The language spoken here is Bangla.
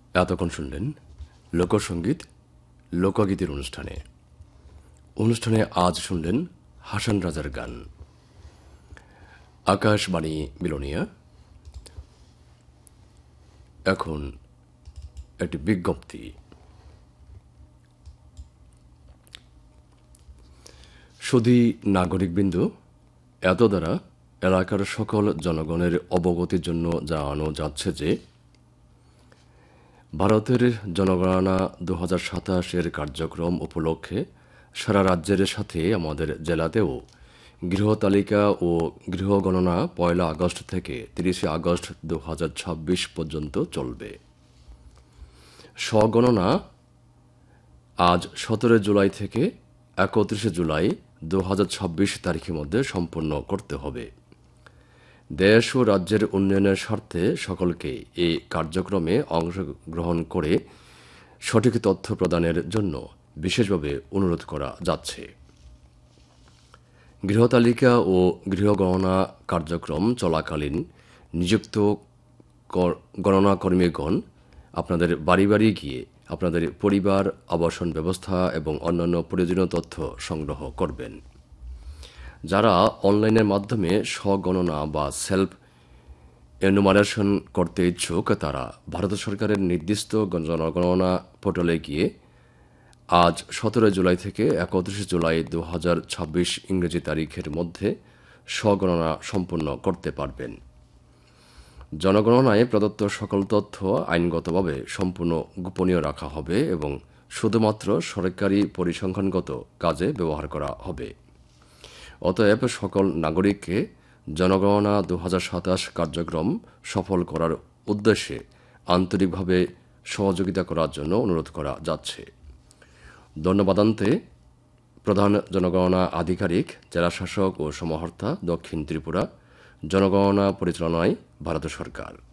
এতক্ষণ শুনলেন লোকসঙ্গীত লোকগীতির অনুষ্ঠানে আজ শুনলেন হাসান রাজার গান। আকাশবাণী মিলনিয়া। এখন একটি বিজ্ঞপ্তি। শুধু নাগরিকবৃন্দ, এত দ্বারা এলাকার সকল জনগণের অবগতির জন্য জানানো যাচ্ছে যে ভারতের জনগণনা 2027 কার্যক্রম উপলক্ষে সারা রাজ্যের সাথে আমাদের জেলাতেও গৃহতালিকা ও গৃহগণনা 1 আগস্ট থেকে 30 আগস্ট 2026 পর্যন্ত চলবে। স্বগণনা আজ 17 জুলাই থেকে 31 জুলাই 2026 তারিখের মধ্যে সম্পন্ন করতে হবে। দেশ ও রাজ্যের উন্নয়নের স্বার্থে সকলকে এই কার্যক্রমে অংশগ্রহণ করে সঠিক তথ্য প্রদানের জন্য বিশেষভাবে অনুরোধ করা যাচ্ছে। গৃহতালিকা ও গৃহগণনা কার্যক্রম চলাকালীন নিযুক্ত গণনাকর্মীগণ আপনাদের বাড়ি বাড়ি গিয়ে আপনাদের পরিবার, আবাসন ব্যবস্থা এবং অন্যান্য প্রয়োজনীয় তথ্য সংগ্রহ করবেন। যারা অনলাইনের মাধ্যমে স্বগণনা বা সেলফ এনুমারেশন করতে ইচ্ছুক, তারা ভারত সরকারের নির্দিষ্ট জনগণনা পোর্টালে গিয়ে আজ 17 জুলাই থেকে 31 জুলাই 2026 ইংরেজি তারিখের মধ্যে স্বগণনা সম্পন্ন করতে পারবেন। জনগণনায় প্রদত্ত সকল তথ্য আইনগতভাবে সম্পূর্ণ গোপনীয় রাখা হবে এবং শুধুমাত্র সরকারি পরিসংখ্যানগত কাজে ব্যবহার করা হবে। অতএব সকল নাগরিককে জনগণনা 2027 কার্যক্রম সফল করার উদ্দেশ্যে আন্তরিকভাবে সহযোগিতা করার জন্য অনুরোধ করা যাচ্ছে। ধন্যবাদান্তে প্রধান জনগণনা আধিকারিক, জেলাশাসক ও সমাহর্তা, দক্ষিণ ত্রিপুরা, জনগণনা পরিচালনায় ভারত সরকার।